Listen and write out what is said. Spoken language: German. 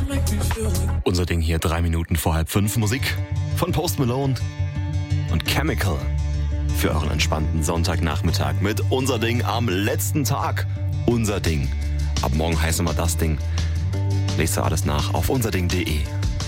Unser Ding hier 3 Minuten vor 4:30. Musik von Post Malone und Chemical für euren entspannten Sonntagnachmittag mit Unser Ding am letzten Tag. Unser Ding. Ab morgen heißt immer das Ding. Lest ihr alles nach auf unserding.de.